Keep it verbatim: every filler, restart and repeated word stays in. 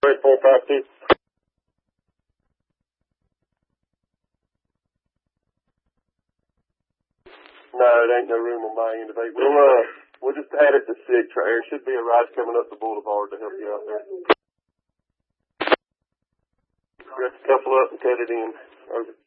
Eight four five two. No, it ain't no room on my end of eight. We'll uh, we'll just add it to six right here. Should be a ride coming up the boulevard to help you out there. Rip a couple up and cut it in. Over.